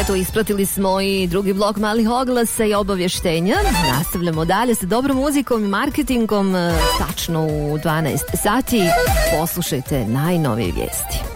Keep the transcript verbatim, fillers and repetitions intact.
Eto, ispratili smo i drugi blok malih oglasa i obavještenja. Nastavljamo dalje sa dobrom muzikom i marketingom. Tačno u dvanaest sati poslušajte najnovije vijesti.